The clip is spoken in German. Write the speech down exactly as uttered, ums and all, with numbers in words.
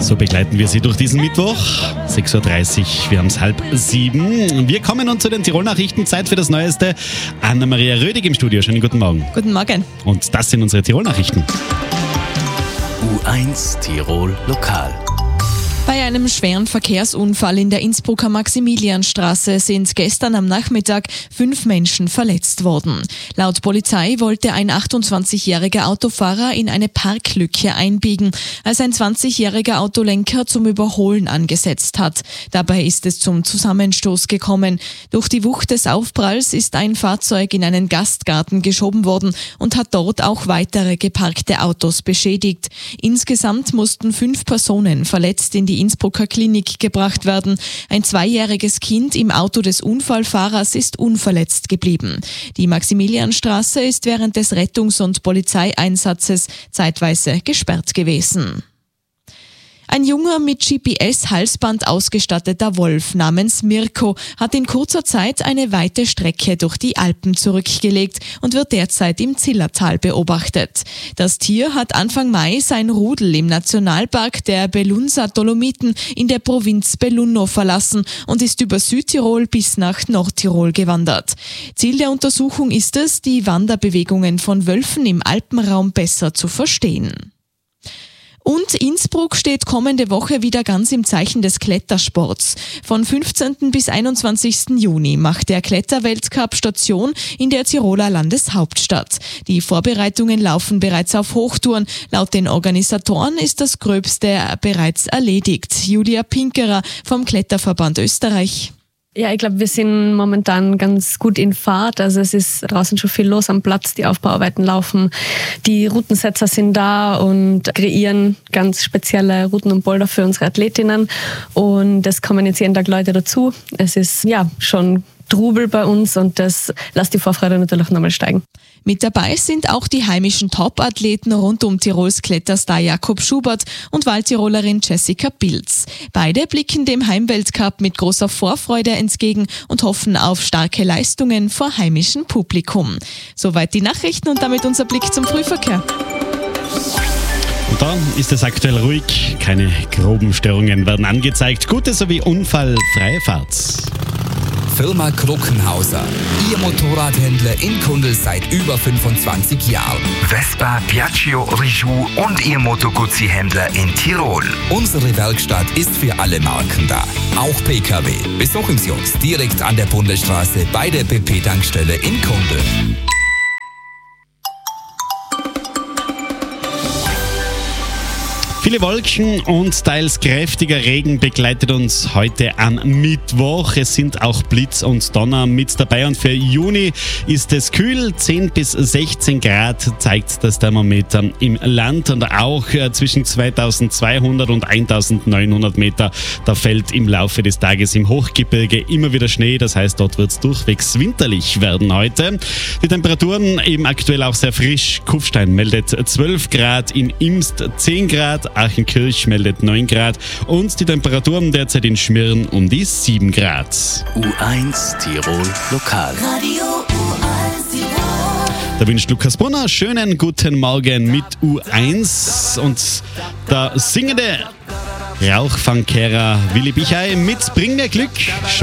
So begleiten wir Sie durch diesen Mittwoch, sechs Uhr dreißig, wir haben es halb sieben. Wir kommen nun zu den Tirol-Nachrichten, Zeit für das Neueste. Anna-Maria Rödig im Studio, schönen guten Morgen. Guten Morgen. Und das sind unsere Tirol-Nachrichten. U eins Tirol Lokal. Bei einem schweren Verkehrsunfall in der Innsbrucker Maximilianstraße sind gestern am Nachmittag fünf Menschen verletzt worden. Laut Polizei wollte ein achtundzwanzigjähriger Autofahrer in eine Parklücke einbiegen, als ein zwanzigjähriger Autolenker zum Überholen angesetzt hat. Dabei ist es zum Zusammenstoß gekommen. Durch die Wucht des Aufpralls ist ein Fahrzeug in einen Gastgarten geschoben worden und hat dort auch weitere geparkte Autos beschädigt. Insgesamt mussten fünf Personen verletzt in die Innsbrucker Klinik gebracht werden. Ein zweijähriges Kind im Auto des Unfallfahrers ist unverletzt geblieben. Die Maximilianstraße ist während des Rettungs- und Polizeieinsatzes zeitweise gesperrt gewesen. Ein junger mit G P S-Halsband ausgestatteter Wolf namens Mirko hat in kurzer Zeit eine weite Strecke durch die Alpen zurückgelegt und wird derzeit im Zillertal beobachtet. Das Tier hat Anfang Mai sein Rudel im Nationalpark der Belunsa Dolomiten in der Provinz Belluno verlassen und ist über Südtirol bis nach Nordtirol gewandert. Ziel der Untersuchung ist es, die Wanderbewegungen von Wölfen im Alpenraum besser zu verstehen. Und Innsbruck steht kommende Woche wieder ganz im Zeichen des Klettersports. Von fünfzehnten bis einundzwanzigsten Juni macht der Kletterweltcup Station in der Tiroler Landeshauptstadt. Die Vorbereitungen laufen bereits auf Hochtouren. Laut den Organisatoren ist das Gröbste bereits erledigt. Julia Pinkerer vom Kletterverband Österreich. Ja, ich glaube, wir sind momentan ganz gut in Fahrt. Also es ist draußen schon viel los am Platz, die Aufbauarbeiten laufen. Die Routensetzer sind da und kreieren ganz spezielle Routen und Boulder für unsere Athletinnen. Und es kommen jetzt jeden Tag Leute dazu. Es ist ja schon Trubel bei uns und das lässt die Vorfreude natürlich nochmal steigen. Mit dabei sind auch die heimischen Top-Athleten rund um Tirols Kletterstar Jakob Schubert und Waldtirolerin Jessica Pilz. Beide blicken dem Heimweltcup mit großer Vorfreude entgegen und hoffen auf starke Leistungen vor heimischem Publikum. Soweit die Nachrichten und damit unser Blick zum Frühverkehr. Und da ist es aktuell ruhig, keine groben Störungen werden angezeigt. Gute sowie unfallfreie Fahrt. Firma Kruckenhauser. Ihr Motorradhändler in Kundl seit über fünfundzwanzig Jahren. Vespa, Piaggio, Rijou und Ihr Moto Guzzi-Händler in Tirol. Unsere Werkstatt ist für alle Marken da. Auch P K W. Besuchen Sie uns direkt an der Bundesstraße bei der B P-Tankstelle in Kundl. Viele Wolken und teils kräftiger Regen begleitet uns heute am Mittwoch. Es sind auch Blitz und Donner mit dabei und für Juni ist es kühl. zehn bis sechzehn Grad zeigt das Thermometer im Land und auch zwischen zweitausendzweihundert und eintausendneunhundert Meter. Da fällt im Laufe des Tages im Hochgebirge immer wieder Schnee. Das heißt, dort wird es durchwegs winterlich werden heute. Die Temperaturen eben aktuell auch sehr frisch. Kufstein meldet zwölf Grad, in Imst zehn Grad. Achenkirch meldet neun Grad und die Temperaturen derzeit in Schmirn um die sieben Grad. U eins Tirol Lokal. Radio U eins Tirol. Da wünscht Lukas Brunner schönen guten Morgen mit U eins und der singende Rauchfangkehrer Willi Bichai mit Bring mir Glück.